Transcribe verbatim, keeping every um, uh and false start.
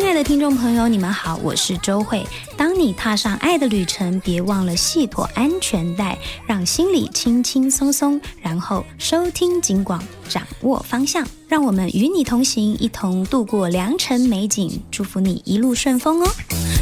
亲爱的听众朋友，你们好，我是周慧。当你踏上爱的旅程，别忘了系妥安全带，让心里轻轻松松，然后收听警广，掌握方向，让我们与你同行，一同度过良辰美景，祝福你一路顺风哦。